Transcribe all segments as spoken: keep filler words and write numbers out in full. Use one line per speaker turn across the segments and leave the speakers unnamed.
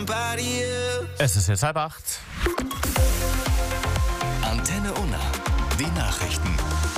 Es ist jetzt halb acht.
Antenne Unna. Die Nachrichten.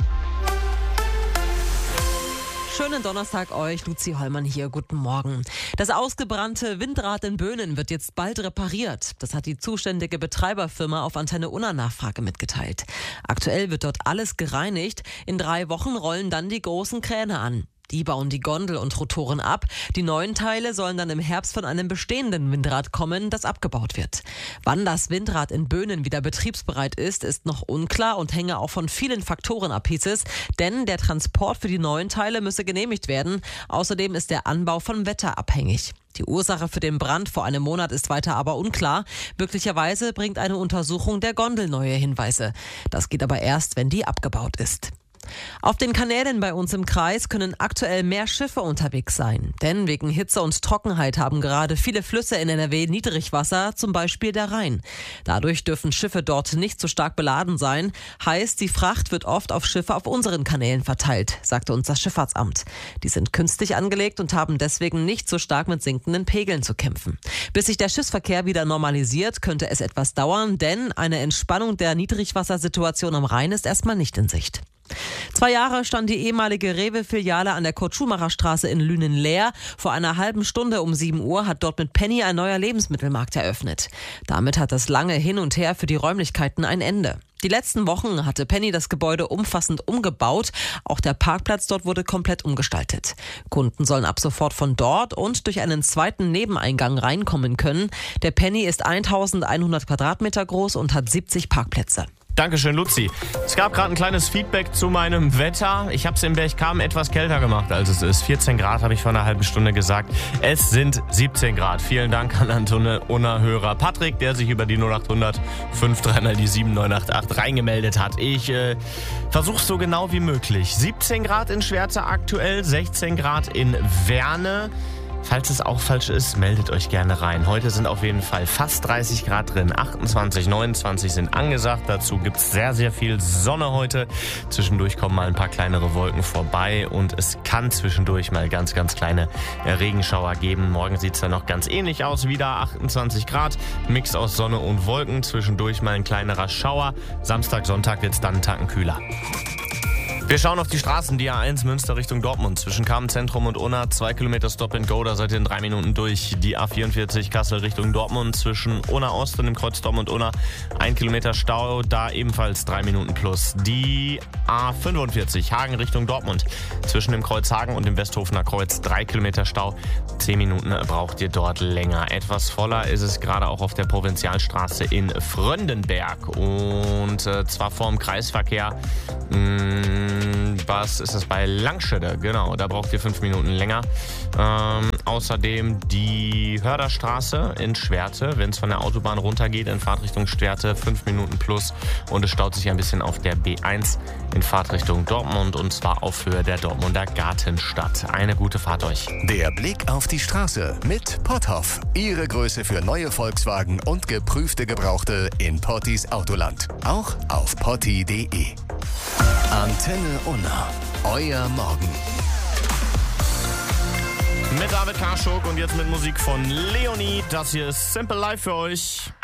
Schönen Donnerstag euch, Luzi Hollmann hier, guten Morgen. Das ausgebrannte Windrad in Böhnen wird jetzt bald repariert. Das hat die zuständige Betreiberfirma auf Antenne Unna Nachfrage mitgeteilt. Aktuell wird dort alles gereinigt. In drei Wochen rollen dann die großen Kräne an. Die bauen die Gondel und Rotoren ab. Die neuen Teile sollen dann im Herbst von einem bestehenden Windrad kommen, das abgebaut wird. Wann das Windrad in Böhnen wieder betriebsbereit ist, ist noch unklar und hänge auch von vielen Faktoren ab, hieß es. Denn der Transport für die neuen Teile müsse genehmigt werden. Außerdem ist der Anbau vom Wetter abhängig. Die Ursache für den Brand vor einem Monat ist weiter aber unklar. Möglicherweise bringt eine Untersuchung der Gondel neue Hinweise. Das geht aber erst, wenn die abgebaut ist. Auf den Kanälen bei uns im Kreis können aktuell mehr Schiffe unterwegs sein. Denn wegen Hitze und Trockenheit haben gerade viele Flüsse in N R W Niedrigwasser, zum Beispiel der Rhein. Dadurch dürfen Schiffe dort nicht so stark beladen sein. Heißt, die Fracht wird oft auf Schiffe auf unseren Kanälen verteilt, sagte uns das Schifffahrtsamt. Die sind künstlich angelegt und haben deswegen nicht so stark mit sinkenden Pegeln zu kämpfen. Bis sich der Schiffsverkehr wieder normalisiert, könnte es etwas dauern, denn eine Entspannung der Niedrigwassersituation am Rhein ist erstmal nicht in Sicht. Zwei Jahre stand die ehemalige Rewe-Filiale an der Kurt-Schumacher-Straße in Lünen leer. Vor einer halben Stunde um sieben Uhr hat dort mit Penny ein neuer Lebensmittelmarkt eröffnet. Damit hat das lange Hin und Her für die Räumlichkeiten ein Ende. Die letzten Wochen hatte Penny das Gebäude umfassend umgebaut. Auch der Parkplatz dort wurde komplett umgestaltet. Kunden sollen ab sofort von dort und durch einen zweiten Nebeneingang reinkommen können. Der Penny ist eintausendeinhundert Quadratmeter groß und hat siebzig Parkplätze.
Dankeschön, Luzi. Es gab gerade ein kleines Feedback zu meinem Wetter. Ich habe es in Berchtesgaden etwas kälter gemacht, als es ist. vierzehn Grad habe ich vor einer halben Stunde gesagt. Es sind siebzehn Grad. Vielen Dank an Antenne Unna-Hörer Patrick, der sich über die null acht hundert fünf drei mal die sieben neun acht acht reingemeldet hat. Ich äh, versuche es so genau wie möglich. siebzehn Grad in Schwerte aktuell, sechzehn Grad in Werne. Falls es auch falsch ist, meldet euch gerne rein. Heute sind auf jeden Fall fast dreißig Grad drin, achtundzwanzig, neunundzwanzig sind angesagt. Dazu gibt es sehr, sehr viel Sonne heute. Zwischendurch kommen mal ein paar kleinere Wolken vorbei und es kann zwischendurch mal ganz, ganz kleine Regenschauer geben. Morgen sieht es dann noch ganz ähnlich aus, wieder achtundzwanzig Grad, Mix aus Sonne und Wolken, zwischendurch mal ein kleinerer Schauer. Samstag, Sonntag wird es dann einen Tacken kühler. Wir schauen auf die Straßen, die A eins Münster Richtung Dortmund. Zwischen Kamen-Zentrum und Unna, zwei Kilometer Stop and Go, da seid ihr in drei Minuten durch. Die A vierundvierzig Kassel Richtung Dortmund, zwischen Unna Ost und dem Kreuz Dortmund Unna, ein Kilometer Stau, da ebenfalls drei Minuten plus. Die A fünfundvierzig Hagen Richtung Dortmund, zwischen dem Kreuz Hagen und dem Westhofener Kreuz, drei Kilometer Stau, zehn Minuten braucht ihr dort länger. Etwas voller ist es gerade auch auf der Provinzialstraße in Fröndenberg und äh, zwar vorm Kreisverkehr. Mh, Was ist das bei Langschede? Genau, da braucht ihr fünf Minuten länger. Ähm, außerdem die Hörderstraße in Schwerte, wenn es von der Autobahn runtergeht in Fahrtrichtung Schwerte, fünf Minuten plus. Und es staut sich ein bisschen auf der B eins in Fahrtrichtung Dortmund und zwar auf Höhe der Dortmunder Gartenstadt. Eine gute Fahrt euch.
Der Blick auf die Straße mit Potthoff. Ihre Größe für neue Volkswagen und geprüfte Gebrauchte in Pottis Autoland. Auch auf potti punkt de. Antenne Unna. Euer Morgen.
Mit David Karschuk und jetzt mit Musik von Leonie. Das hier ist Simple Life für euch.